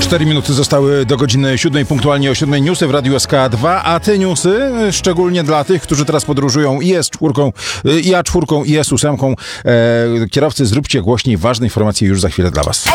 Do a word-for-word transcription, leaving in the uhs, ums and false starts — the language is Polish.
Cztery minuty zostały do godziny siódmej, punktualnie o siódmej newsy w Radiu S K dwa, a te newsy, szczególnie dla tych, którzy teraz podróżują i S cztery, i A cztery, i S osiem, e, kierowcy, zróbcie głośniej, ważne informacje już za chwilę dla was.